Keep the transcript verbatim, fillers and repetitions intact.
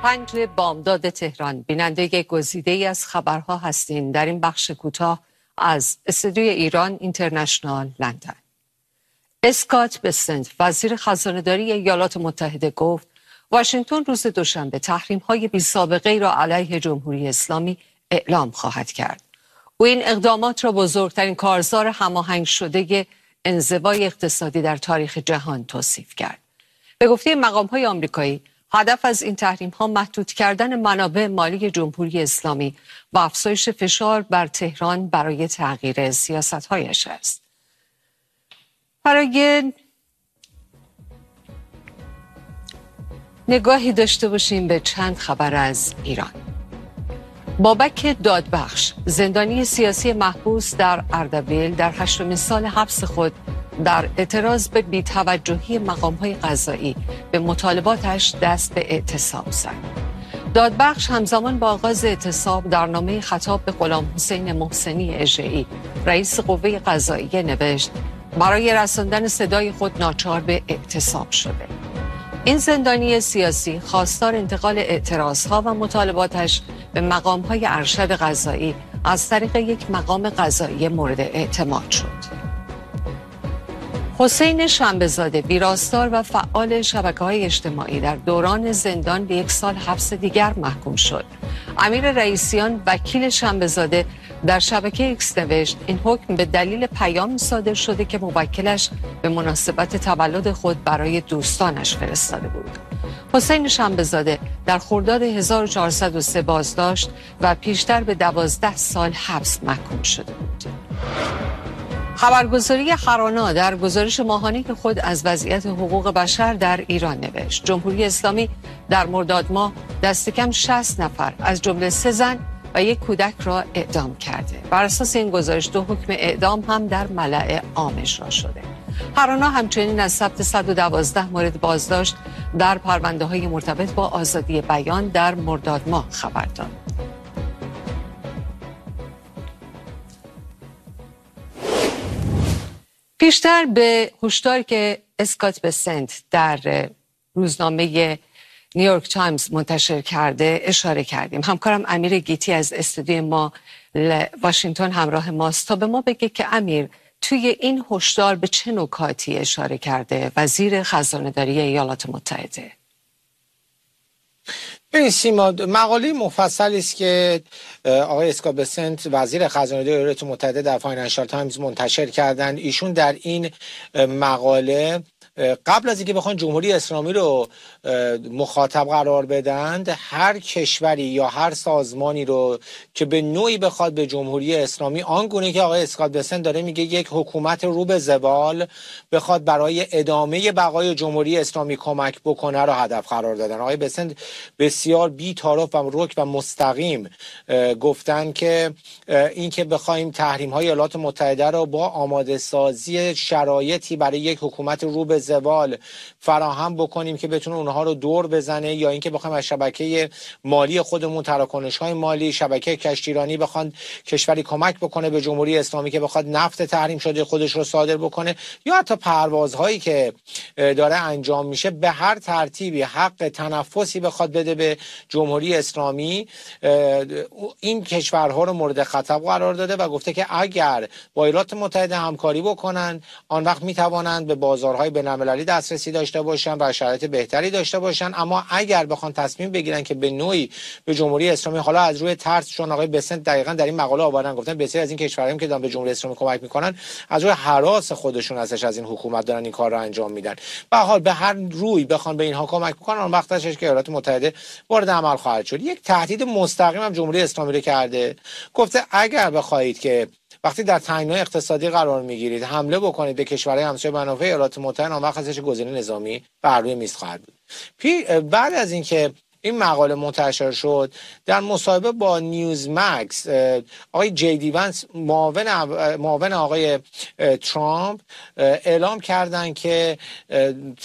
پنج بامداد تهران، بیننده گزیده‌ای از خبرها هستین در این بخش کوتاه از استودیوی ایران اینترنشنال لندن. اسکات بسنت، وزیر خزانه‌داری ایالات متحده، گفت واشنگتن روز دوشنبه تحریم‌های بی‌سابقه‌ای را علیه جمهوری اسلامی اعلام خواهد کرد. او این اقدامات را بزرگترین کارزار هماهنگ شده انزوای اقتصادی در تاریخ جهان توصیف کرد. به گفته مقام‌های آمریکایی، هدف از این تحریم‌ها محدود کردن منابع مالی جمهوری اسلامی و افزایش فشار بر تهران برای تغییر سیاست‌هایش است. برای نگاهی داشته باشیم به چند خبر از ایران. بابک دادبخش، زندانی سیاسی محبوس در اردبیل، در هشتمین سال حبس خود در اعتراض به بی‌توجهی مقام‌های قضایی به مطالباتش دست به اعتصاب زد. دادبخش همزمان با آغاز اعتصاب در نامه خطاب به غلام حسین محسنی اژه‌ای، رئیس قوه قضاییه، نوشت برای رساندن صدای خود ناچار به اعتصاب شده. این زندانی سیاسی خواستار انتقال اعتراضها و مطالباتش به مقام‌های ارشد قضایی از طریق یک مقام قضایی مورد اعتماد شد. حسین شنبه‌زاده، ویراستار و فعال شبکه‌های اجتماعی، در دوران زندان به یک سال حبس دیگر محکوم شد. امیر رئیسیان، وکیل شنبه‌زاده، در شبکه ایکس نوشت این حکم به دلیل پیام صادر شده که موکلش به مناسبت تولد خود برای دوستانش فرستاده بود. حسین شنبه‌زاده در خرداد هزار و چهارصد و سه بازداشت و پیشتر به دوازده سال حبس محکوم شده بود. خبرگزاری هرانا در گزارش ماهانه که خود از وضعیت حقوق بشر در ایران نوشت جمهوری اسلامی در مرداد ماه دست کم شصت نفر از جمله سه زن و یک کودک را اعدام کرده. بر اساس این گزارش دو حکم اعدام هم در ملأ عام اجرا شده. هرانا همچنین از ثبت صد و دوازده مورد بازداشت در پرونده‌های مرتبط با آزادی بیان در مرداد ماه خبر داد. پیشتر به هشداری که اسکات بسنت در روزنامه نیویورک تایمز منتشر کرده اشاره کردیم. همکارم امیر گیتی از استودیو ما واشنگتن همراه ماست تا به ما بگه که امیر، توی این هشدار به چه نکاتی اشاره کرده وزیر خزانه‌داری ایالات متحده؟ این سیما مقاله مفصلی است که آقای اسکات بسنت، وزیر خزانه‌داری ایالات متحده، در فاینانشال تایمز منتشر کردن. ایشون در این مقاله قبل از اینکه بخوان جمهوری اسلامی رو مخاطب قرار بدند، هر کشوری یا هر سازمانی رو که به نوعی بخواد به جمهوری اسلامی، آنگونه که آقای اسکات بسنت داره میگه یک حکومت رو به زوال بخواد برای ادامه بقای جمهوری اسلامی کمک بکنه، رو هدف قرار دادن. آقای بسنت بسیار بی تعارف و رک و مستقیم گفتن که این که بخوایم تحریم های ایالات متحده رو با آماده سازی شرایطی برای یک حکومت رو به زوال فراهم بکنیم که بتونه اونها رو دور بزنه، یا اینکه بخوایم از شبکه مالی خودمون، تراکنش‌های مالی، شبکه کشتیرانی بخواد کشوری کمک بکنه به جمهوری اسلامی که بخواد نفت تحریم شده خودش رو صادر بکنه، یا حتی پروازهایی که داره انجام میشه به هر ترتیبی حق تنفسی بخواد بده به جمهوری اسلامی، این کشورها رو مورد خطر قرار داده و گفته که اگر با ایالات متحده همکاری بکنن، آن وقت میتوانند به بازارهای بین‌المللی دسترسی داشته باشن و شرایط بهتری داشته باشن. اما اگر بخوان تصمیم بگیرن که به نوعی به جمهوری اسلامی، حالا از روی ترس، چون آقای بسنت دقیقاً در این مقاله آوردن، گفتن بسیاری از این کشورها که دارن به جمهوری اسلامی کمک میکنن از روی هراس خودشون ازش از این حکومت دارن این کار رو انجام میدن. به هر حال به هر روی بخوان به اینها کمک بکنن، اون وقت هستش که ایالات متحده وارد عمل خواهد شد. یک تهدید مستقیم هم جمهوری اسلامی رو کرده، گفته اگر بخواید که وقتی در تنگنای اقتصادی قرار میگیرید حمله بکنید به کشورهای همسایه منافع ایالات متحده، اون وقت ازش گزینه نظامی بر روی میز خواهد بود. بعد از اینکه این مقاله منتشر شد، در مصاحبه با نیوز مکس آقای جی دی ونس، معاون معاون آقای ترامپ، اعلام کردند که